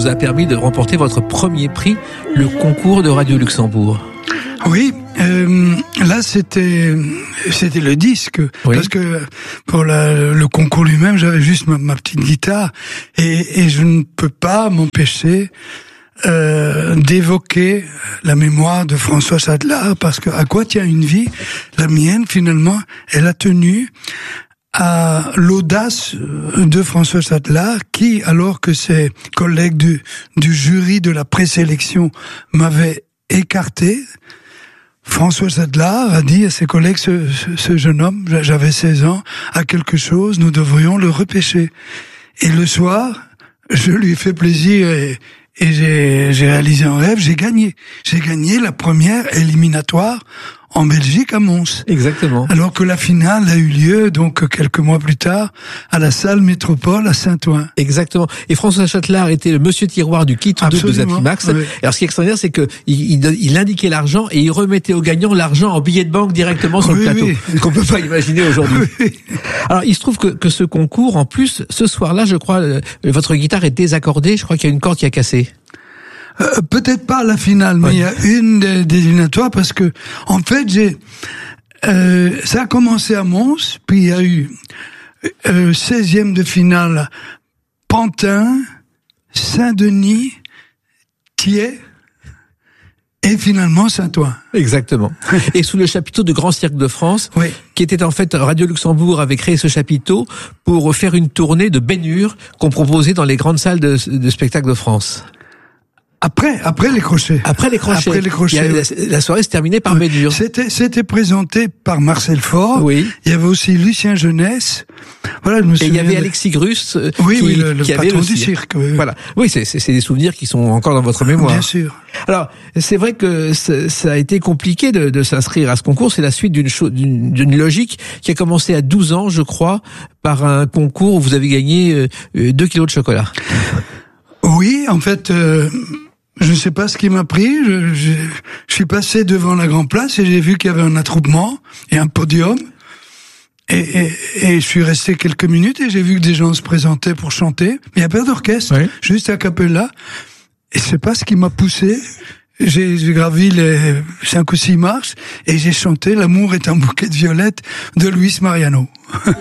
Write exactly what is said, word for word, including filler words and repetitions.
vous a permis de remporter votre premier prix, le concours de Radio Luxembourg. Oui, euh, là c'était c'était le disque, oui. Parce que pour la, le concours lui-même, j'avais juste ma, ma petite guitare et, et je ne peux pas m'empêcher euh, d'évoquer la mémoire de François Sadelaar, parce que à quoi tient une vie? La mienne, finalement, elle a tenu à l'audace de François Sadelaar, qui, alors que ses collègues du, du jury de la présélection m'avaient écarté, François Sadelaar a dit à ses collègues, ce, ce, ce jeune homme, j'avais seize ans, a quelque chose, nous devrions le repêcher. Et le soir, je lui ai fait plaisir et, et j'ai, j'ai réalisé un rêve, j'ai gagné. J'ai gagné la première éliminatoire en Belgique, à Mons. Exactement. Alors que la finale a eu lieu, donc, quelques mois plus tard, à la salle Métropole à Saint-Ouen. Exactement. Et François Sadelaar était le monsieur tiroir du kit deux de Zapimax. Oui. Alors, ce qui est extraordinaire, c'est que il, il, il indiquait l'argent et il remettait aux gagnants l'argent en billets de banque directement sur oui, le plateau. Oui. Qu'on peut pas imaginer aujourd'hui. Oui. Alors, il se trouve que, que ce concours, en plus, ce soir-là, je crois, euh, votre guitare est désaccordée. Je crois qu'il y a une corde qui a cassé. Euh, peut-être pas à la finale, mais ouais. Il y a une des, des éliminatoires, parce que, en fait, j'ai, euh, ça a commencé à Mons, puis il y a eu, euh, seizième de finale, Pantin, Saint-Denis, Thiers, et finalement Saint-Ouen. Exactement. Et sous le chapiteau de Grand Cirque de France, oui. Qui était en fait, Radio Luxembourg avait créé ce chapiteau pour faire une tournée de baignures qu'on proposait dans les grandes salles de, de spectacle de France. Après, après les crochets. Après les crochets. Après les crochets. Il y a, la, la soirée se terminait par oui. baignure. C'était, c'était présenté par Marcel Faure. Oui. Il y avait aussi Lucien Jeunesse. Voilà, je me souviens. Et il y avait de... Alexis Grus. Oui, qui, oui, le, le qui patron avait le du cirque. Oui, oui. Voilà. Oui, c'est, c'est, c'est des souvenirs qui sont encore dans votre mémoire. Bien sûr. Alors, c'est vrai que ça a été compliqué de, de s'inscrire à ce concours. C'est la suite d'une, cho- d'une, d'une logique qui a commencé à douze ans, je crois, par un concours où vous avez gagné deux kilos de chocolat. Oui, en fait, euh, je ne sais pas ce qui m'a pris. Je, je, je suis passé devant la Grand Place et j'ai vu qu'il y avait un attroupement et un podium. Et, et, et je suis resté quelques minutes et j'ai vu que des gens se présentaient pour chanter. Mais il n'y a pas d'orchestre, oui. Juste a cappella. Et c'est pas ce qui m'a poussé. J'ai, j'ai gravi les cinq ou six marches et j'ai chanté « L'amour est un bouquet de violettes » de Luis Mariano.